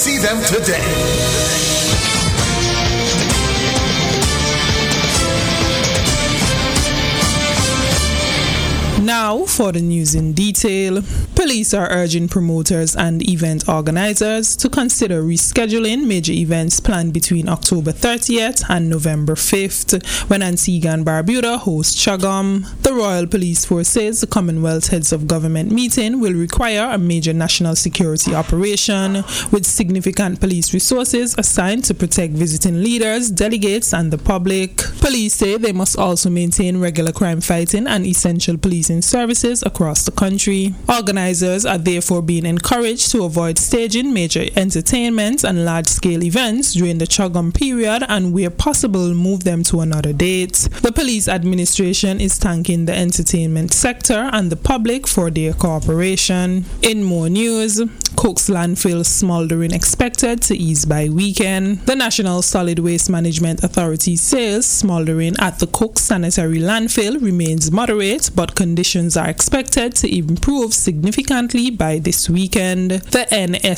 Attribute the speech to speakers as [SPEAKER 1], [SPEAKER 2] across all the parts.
[SPEAKER 1] see them today.
[SPEAKER 2] Now for the news in detail. Police are urging promoters and event organizers to consider rescheduling major events planned between October 30th and November 5th, when Antigua and Barbuda host CHOGM. The Royal Police Force says the Commonwealth Heads of Government meeting will require a major national security operation, with significant police resources assigned to protect visiting leaders, delegates, and the public. Police say they must also maintain regular crime fighting and essential policing services across the country. Organizers are therefore being encouraged to avoid staging major entertainment and large-scale events during the CHOGM period, and where possible move them to another date. The police administration is thanking the entertainment sector and the public for their cooperation. In more news, Cook's landfill smoldering expected to ease by weekend. The National Solid Waste Management Authority says smoldering at the Cook Sanitary Landfill remains moderate, but conditions are expected to improve significantly by this weekend. The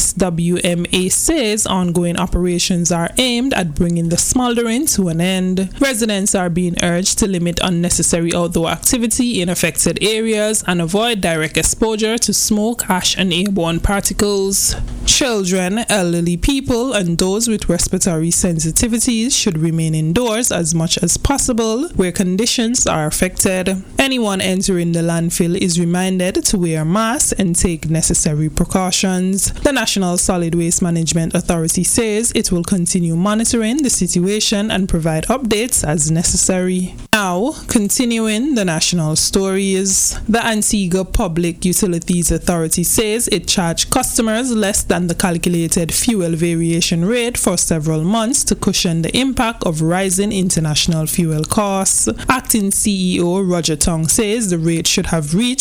[SPEAKER 2] NSWMA says ongoing operations are aimed at bringing the smoldering to an end. Residents are being urged to limit unnecessary outdoor activity in affected areas and avoid direct exposure to smoke, ash, and airborne particles. Children, elderly people, and those with respiratory sensitivities should remain indoors as much as possible where conditions are affected. Anyone entering the landfill is reminded to wear a mask and take necessary precautions. The National Solid Waste Management Authority says it will continue monitoring the situation and provide updates as necessary. Now, continuing the national stories. The Antigua Public Utilities Authority says it charged customers less than the calculated fuel variation rate for several months to cushion the impact of rising international fuel costs. Acting CEO Roger Tong says the rate should have reached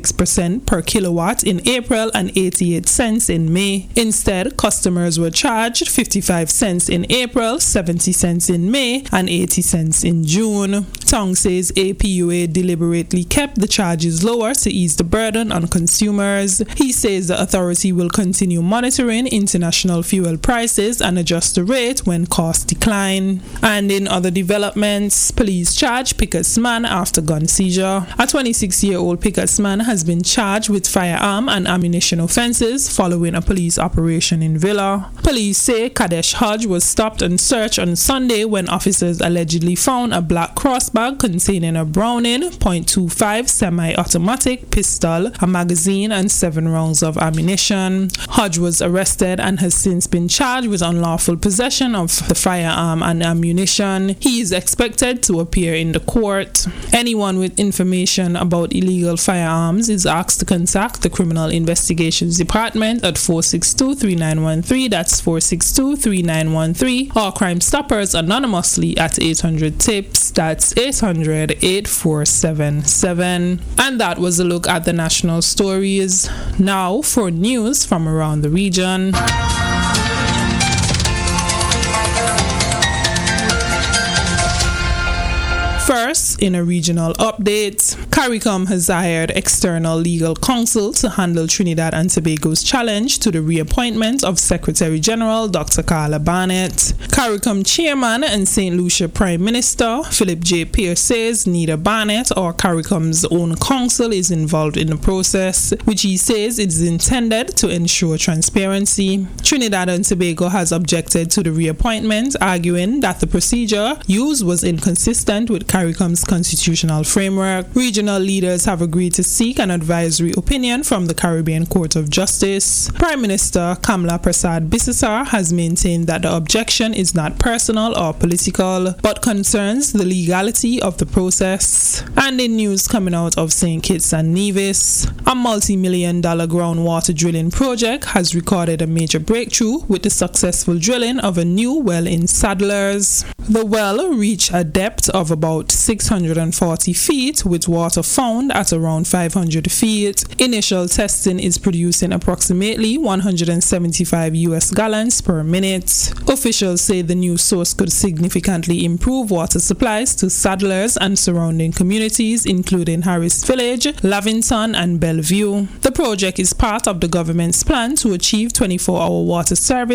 [SPEAKER 2] 66% per kilowatt in April and 88 cents in May. Instead, customers were charged 55 cents in April, 70 cents in May, and 80 cents in June. Tong says APUA deliberately kept the charges lower to ease the burden on consumers. He says the authority will continue monitoring international fuel prices and adjust the rate when costs decline. And in other developments, police charge Pickett's man after gun seizure. A 26-year-old Pickett's man has been charged with firearm and ammunition offenses following a police operation in Villa. Police say Kadesh Hodge was stopped and searched on Sunday when officers allegedly found a black crossbag containing a Browning .25 semi-automatic pistol, a magazine, and 7 rounds of ammunition. Hodge was arrested and has since been charged with unlawful possession of the firearm and ammunition. He is expected to appear in the court. Anyone with information about illegal firearms is asked to contact the Criminal Investigations Department at 462-3913, that's 462-3913, or Crime Stoppers anonymously at 800-TIPS, that's 800-8477. And that was a look at the national stories. Now for news from around the region. First, in a regional update, CARICOM has hired external legal counsel to handle Trinidad and Tobago's challenge to the reappointment of Secretary General Dr. Carla Barnett. CARICOM Chairman and St. Lucia Prime Minister Philip J. Pierce says neither Barnett or CARICOM's own counsel is involved in the process, which he says is intended to ensure transparency. Trinidad and Tobago has objected to the reappointment, arguing that the procedure used was inconsistent with CARICOM's constitutional framework. Regional leaders have agreed to seek an advisory opinion from the Caribbean Court of Justice. Prime Minister Kamla Prasad Bissessar has maintained that the objection is not personal or political, but concerns the legality of the process. And in news coming out of St. Kitts and Nevis, a multi-million-dollar groundwater drilling project has recorded a major breakthrough with the successful drilling of a new well in Saddlers. The well reached a depth of about 640 feet with water found at around 500 feet. Initial testing is producing approximately 175 US gallons per minute. Officials say the new source could significantly improve water supplies to Saddlers and surrounding communities, including Harris Village, Lavington, and Bellevue. The project is part of the government's plan to achieve 24-hour water service